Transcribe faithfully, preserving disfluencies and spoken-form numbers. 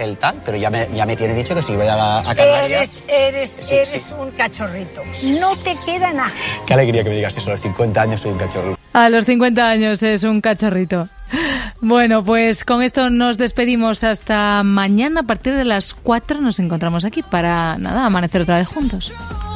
el tal, pero ya me, ya me tiene dicho que si voy a, la, a Canarias... Eres, eres, sí, eres sí. un cachorrito. No te queda nada. Qué alegría que me digas eso, a los cincuenta años soy un cachorro. A los cincuenta años es un cachorrito. Bueno, pues con esto nos despedimos hasta mañana. A partir de las cuatro nos encontramos aquí para, nada, amanecer otra vez juntos.